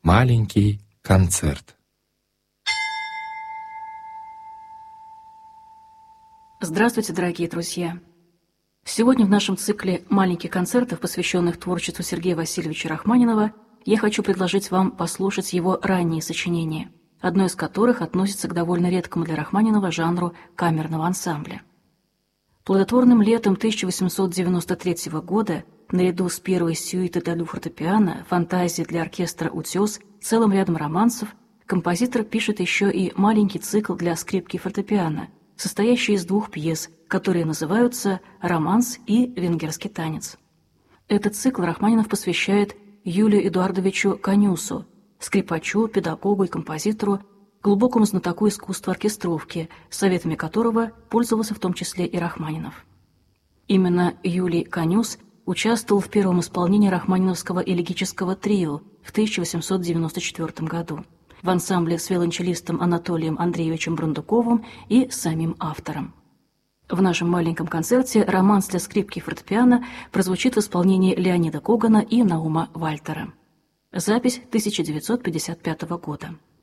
Маленький концерт. Здравствуйте, дорогие друзья! Сегодня в нашем цикле маленьких концертов, посвященных творчеству Сергея Васильевича Рахманинова, я хочу предложить вам послушать его ранние сочинения, одно из которых относится к довольно редкому для Рахманинова жанру камерного ансамбля. Плодотворным летом 1893 года, наряду с первой сюитой для фортепиано, фантазией для оркестра «Утес», целым рядом романсов, композитор пишет еще и маленький цикл для скрипки и фортепиано, состоящий из двух пьес, которые называются «Романс» и «Венгерский танец». Этот цикл Рахманинов посвящает Юлию Эдуардовичу Канюсу, скрипачу, педагогу и композитору, глубокому знатоку искусства оркестровки, советами которого пользовался в том числе и Рахманинов. Именно Юлий Канюс участвовал в первом исполнении рахманиновского элегического трио в 1894 году в ансамбле с виолончелистом Анатолием Андреевичем Брундуковым и самим автором. В нашем маленьком концерте романс для скрипки и фортепиано прозвучит в исполнении Леонида Когана и Наума Вальтера. Запись 1955 года.